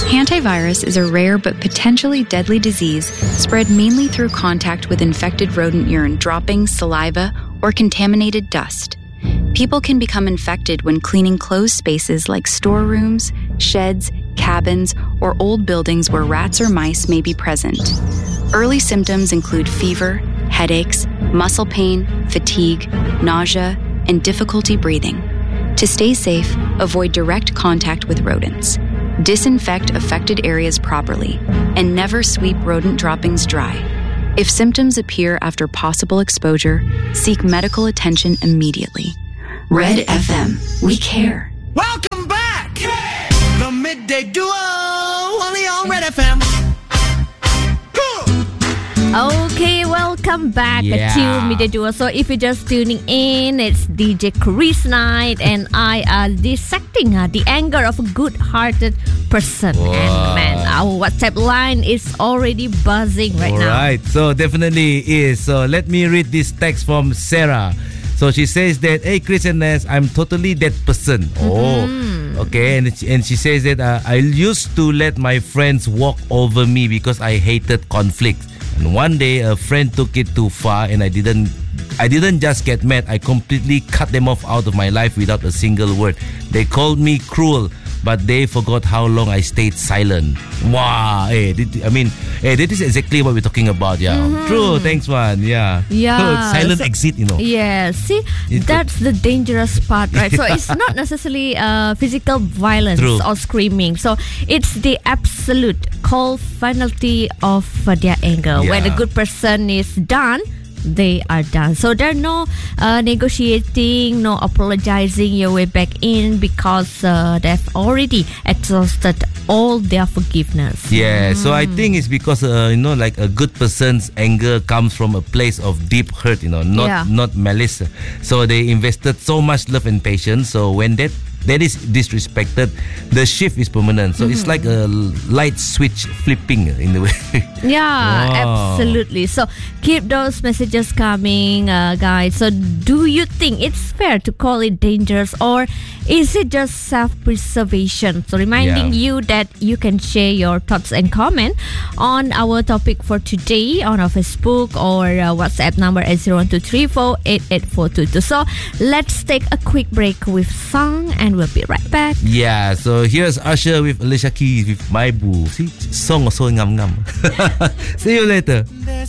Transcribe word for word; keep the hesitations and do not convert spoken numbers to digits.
Hantavirus is a rare but potentially deadly disease spread mainly through contact with infected rodent urine droppings, saliva, or contaminated dust. People can become infected when cleaning closed spaces like storerooms, sheds, cabins, or old buildings where rats or mice may be present. Early symptoms include fever, headaches, muscle pain, fatigue, nausea, and difficulty breathing. To stay safe, avoid direct contact with rodents. Disinfect affected areas properly, and never sweep rodent droppings dry. If symptoms appear after possible exposure, seek medical attention immediately. Red F M, we care. Welcome back! The Midday Duo, only on Red F M. Okay, welcome back Yeah. to Midday Duo. So if you're just tuning in, it's D J Chris Knight and I are dissecting uh, the anger of a good-hearted person. Wow. And man, our WhatsApp line is already buzzing right All now. right, so definitely is. So let me read this text from Sarah. So she says that, hey, Chris and Ness, I'm totally that person. Mm-hmm. Oh, okay. And, and she says that uh, I used to let my friends walk over me because I hated conflict. And one day a friend took it too far and I didn't I didn't just get mad, I completely cut them off out of my life without a single word. They called me cruel, but they forgot how long I stayed silent. Wow, hey, did, I mean, hey, that is exactly what we're talking about, yeah. Mm-hmm. True, thanks man, yeah. Yeah. Silent So- exit, you know. Yeah, see, It- that's the dangerous part, right? So it's not necessarily uh, physical violence True. or screaming. So it's the absolute cold finality of uh, their anger. When a Yeah. good person is done, they are done. So there are no uh, negotiating, no apologizing your way back in because uh, they've already exhausted all their forgiveness. Yeah, so I think it's because uh, you know, like a good person's anger comes from a place of deep hurt, you know, not Yeah. not malice. So they invested so much love and patience. So when that that is disrespected, the shift is permanent. So it's like a light switch flipping in the way. Yeah, Wow. absolutely. So keep those messages coming, uh, guys. So do you think it's fair to call it dangerous, or is it just self-preservation? So reminding Yeah. you that you can share your thoughts and comment on our topic for today on our Facebook or uh, WhatsApp number at zero one two three four eight eight four two two. So let's take a quick break with song and we'll be right back. Yeah, so here's Usher with Alicia Keys with My Boo. See, song also ngam ngam. See you later.